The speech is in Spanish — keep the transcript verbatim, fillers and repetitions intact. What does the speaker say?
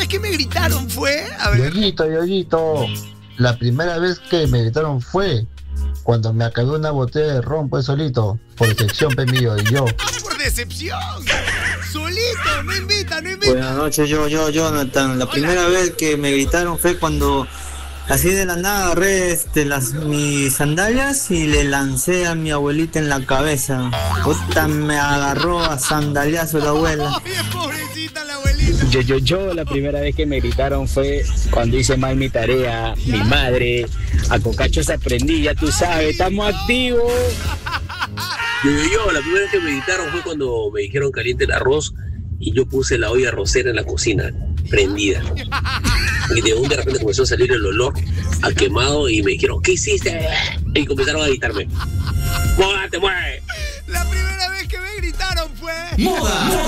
vez que me gritaron fue... A ver. Yoyito, Yoyito, la primera vez que me gritaron fue cuando me acabé una botella de ron, pues solito, por decepción, pe mío, y yo. ¡Por decepción! ¡Solito! ¡No invita, no invita! Buenas noches, yo, yo, Jonathan. La Hola. primera vez que me gritaron fue cuando así de la nada agarré este, las, mis sandalias y le lancé a mi abuelita en la cabeza. Puta, me agarró a sandaliazo la abuela. Oye, pobrecita la abuelita. Yo, yo, yo, la primera vez que me gritaron fue cuando hice mal mi tarea, mi madre, a cocachos aprendí, ya tú sabes, estamos activos. Yo, yo, yo, la primera vez que me gritaron fue cuando me dijeron caliente el arroz y yo puse la olla arrocera en la cocina, prendida. Y de un de repente comenzó a salir el olor a quemado y me dijeron, ¿qué hiciste? Y comenzaron a gritarme, ¡móvate, mueve! La primera vez que me gritaron fue... Moda.